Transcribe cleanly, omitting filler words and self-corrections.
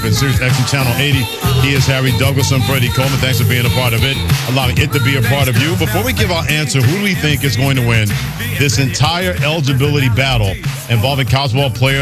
Sirius XM Channel 80. He is Harry Douglas. I'm Freddie Coleman. Thanks for being a part of it, allowing it to be a part of you. Before we give our answer, who do we think is going to win this entire eligibility battle involving college ball players?